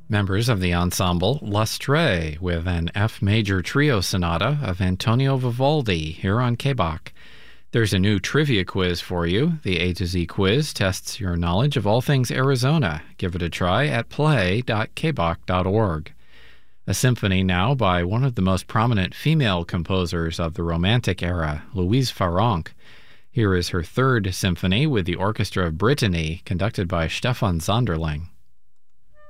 Members of the ensemble Lustre with an F major trio sonata of Antonio Vivaldi here on KBOK. There's a new trivia quiz for you. The A to Z quiz tests your knowledge of all things Arizona. Give it a try at play.kbok.org. A symphony now by one of the most prominent female composers of the Romantic era, Louise Farrenc. Here is her third symphony with the Orchestra of Brittany, conducted by Stefan Zonderling.